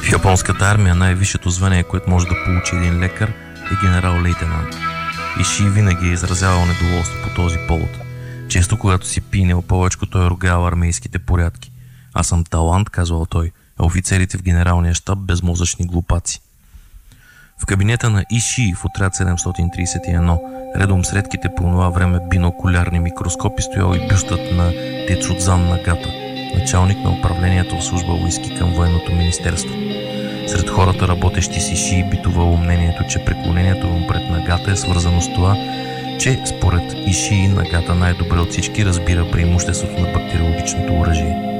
В японската армия най-висшето звание, което може да получи един лекар, е генерал-лейтенант. Иши винаги е изразявал недоволство по този повод. Често, когато си пинел повечко, той е ругал армейските порядки. Аз съм талант, казвал той, а офицерите в генералния щаб безмозъчни глупаци. В кабинета на Иши в отряд 731, редом с редките по това време бинокулярни микроскопи, стоял и бюстът на Тецудзан Нагата, началник на управлението в служба войски към военното министерство. Сред хората, работещи с Иши, битувало мнението, че преклонението му пред Нагата е свързано с това, че според Иши Нагата най-добре от всички разбира преимуществото на бактериологичното оръжие.